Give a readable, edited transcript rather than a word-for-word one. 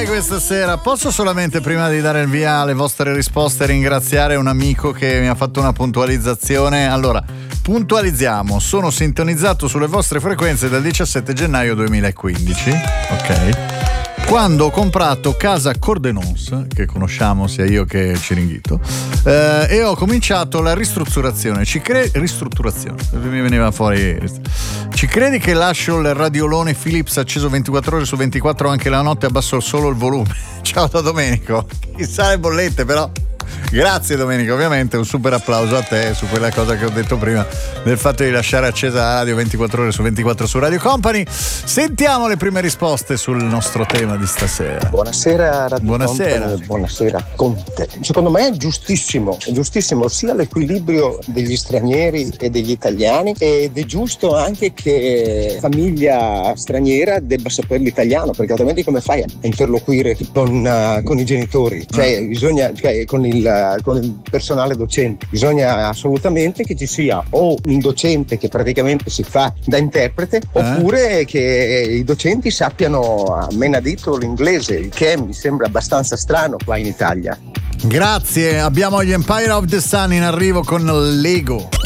fai questa sera? Posso solamente, prima di dare il via alle vostre risposte, ringraziare un amico che mi ha fatto una puntualizzazione. Allora, puntualizziamo: sono sintonizzato sulle vostre frequenze dal 17 gennaio 2015, ok? Quando ho comprato casa Cordenons, che conosciamo sia io che Ciringhito, e ho cominciato la ristrutturazione. Ristrutturazione, mi veniva fuori. Ci credi che lascio il radiolone Philips acceso 24 ore su 24 anche la notte, abbasso solo il volume? Ciao da Domenico. Chissà le bollette, però. Grazie Domenico, ovviamente un super applauso a te su quella cosa che ho detto prima del fatto di lasciare accesa la radio 24 ore su 24 su Radio Company. Sentiamo le prime risposte sul nostro tema di stasera. Buonasera Radio Buonasera. Company, buonasera Conte. Secondo me è giustissimo sia l'equilibrio degli stranieri e degli italiani, ed è giusto anche che famiglia straniera debba sapere l'italiano, perché altrimenti come fai a interloquire con i genitori? Con il personale docente. Bisogna assolutamente che ci sia o un docente che praticamente si fa da interprete, oppure che i docenti sappiano a menadito l'inglese, il che mi sembra abbastanza strano qua in Italia. Grazie, abbiamo gli Empire of the Sun in arrivo con Lego.